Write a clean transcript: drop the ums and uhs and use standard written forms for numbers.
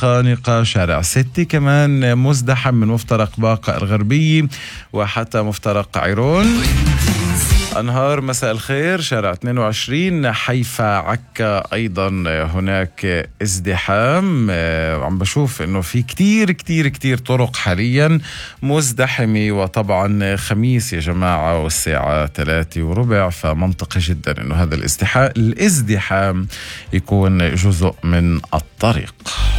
الخانقة، شارع 6 كمان مزدحم من مفترق باقة الغربية وحتى مفترق عيرون. أنهار مساء الخير، شارع 22 حيفا عكا أيضا هناك ازدحام. عم بشوف إنه في كتير طرق حاليا مزدحمة، وطبعا خميس يا جماعة والساعة 3:15، فمنطقي جدا إنه هذا الازدحام يكون جزء من الطريق.